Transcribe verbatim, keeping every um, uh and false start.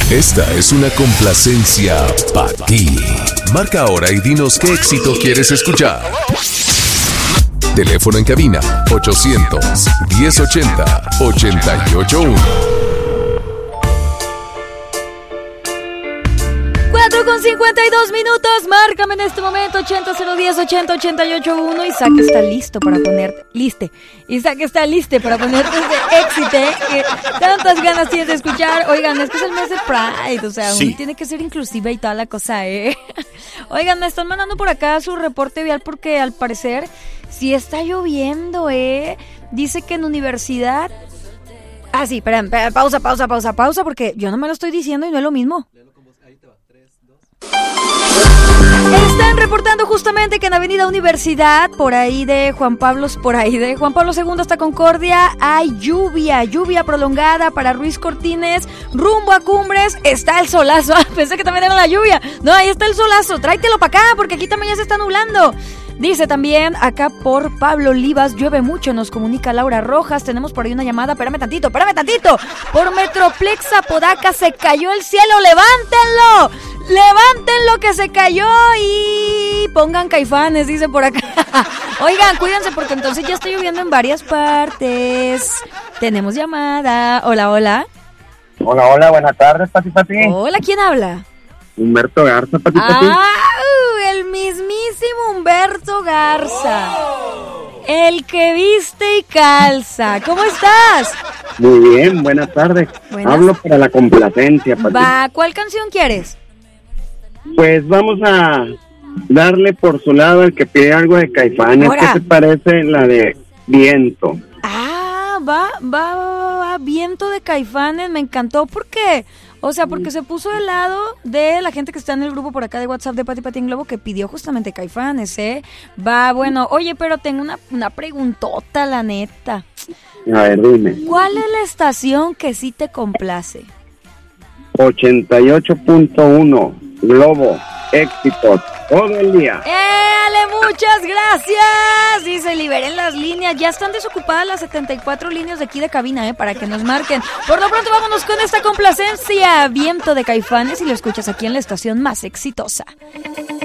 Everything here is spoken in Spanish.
Esta es una complacencia para ti. Marca ahora y dinos qué éxito quieres escuchar. Teléfono en cabina ochocientos, diez ochenta, ochenta y ocho uno. cuatro con cincuenta y dos minutos, márcame en este momento ochenta, cero diez, ochenta, ochenta y ocho uno. Isaac está listo para ponerte, liste, Isaac está listo para ponerte ese éxito que tantas ganas tienes de escuchar. Oigan, es que es el mes de Pride, o sea, sí. Uno tiene que ser inclusiva y toda la cosa, ¿eh? Oigan, me están mandando por acá su reporte vial porque al parecer sí está lloviendo, ¿eh? Dice que en universidad... Ah, sí, espera, espera, pausa, pausa, pausa, pausa, porque yo no me lo estoy diciendo y no es lo mismo. Están reportando justamente que en Avenida Universidad, por ahí de Juan Pablo, por ahí de Juan Pablo segundo hasta Concordia, hay lluvia, lluvia prolongada para Ruiz Cortines, rumbo a Cumbres, está el solazo. Ah, pensé que también era la lluvia. No, ahí está el solazo, tráetelo para acá, porque aquí también ya se está nublando. Dice también, acá por Pablo Olivas, llueve mucho, nos comunica Laura Rojas, tenemos por ahí una llamada, espérame tantito, espérame tantito, por Metroplex Apodaca se cayó el cielo, levántenlo, levántenlo que se cayó y pongan Caifanes, dice por acá. Oigan, cuídense porque entonces ya está lloviendo en varias partes. Tenemos llamada, hola, hola. Hola, hola, buenas tardes, Pati Pati. Hola, ¿quién habla? Humberto Garza, Pati Pati. ¡Ah! El mismísimo Humberto Garza. El que viste y calza. ¿Cómo estás? Muy bien, buenas tardes. Buenas. Hablo para la complacencia, Pati. Va, ¿cuál canción quieres? Pues vamos a darle por su lado el que pide algo de Caifanes. ¿Qué te parece la de Viento? Ah, va, va, va, va, Viento de Caifanes, me encantó porque... O sea, porque se puso del lado de la gente que está en el grupo por acá de WhatsApp de Pati Pati en Globo que pidió justamente Caifanes, ¿eh? Va, bueno, oye, pero tengo una, una preguntota, la neta. A ver, dime. ¿Cuál es la estación que sí te complace? ochenta y ocho punto uno, Globo, éxitos, todo el día. ¡Éale, muchas gracias! Dice, liberen las líneas, ya están desocupadas las setenta y cuatro líneas de aquí de cabina, ¿eh? Para que nos marquen. Por lo pronto vámonos con esta complacencia, Viento de Caifanes, y lo escuchas aquí en la estación más exitosa.